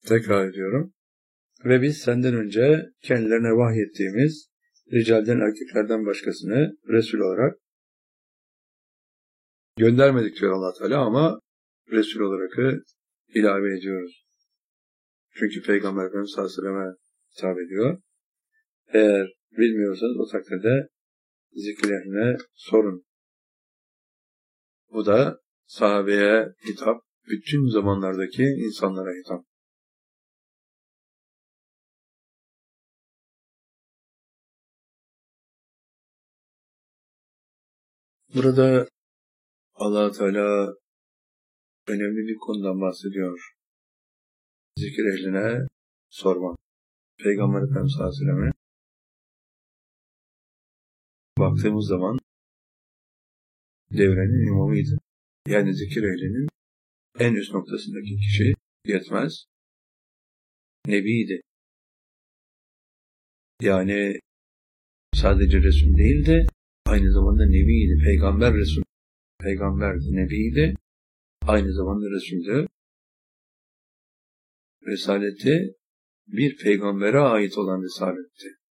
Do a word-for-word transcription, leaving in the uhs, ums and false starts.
Tekrar ediyorum. Ve biz senden önce kendilerine vahyettiğimiz ricalden, erkeklerden başkasını Resul olarak göndermedik diyor Allah Teala, ama Resul olarak ilave ediyoruz. Çünkü Peygamber Efendimiz sallallahu aleyhi ve sellem'e hitap ediyor. Eğer bilmiyorsanız o takdirde zikir ehline sorun. Bu da sahabeye hitap, bütün zamanlardaki insanlara hitap. Burada Allah Teala önemli bir konudan bahsediyor. Zikir ehline sorma. Peygamber Efendimiz sallallahu aleyhi ve sellem'e baktığımız zaman devrenin imamıydı. Yani zikir ehlinin en üst noktasındaki kişi yetmez. Nebiydi. Yani sadece Resul değildi, aynı zamanda Nebiydi. Peygamber Resul. Peygamberdi, Nebiydi. Aynı zamanda Resul'dü. Risaleti bir peygambere ait olan risaletti.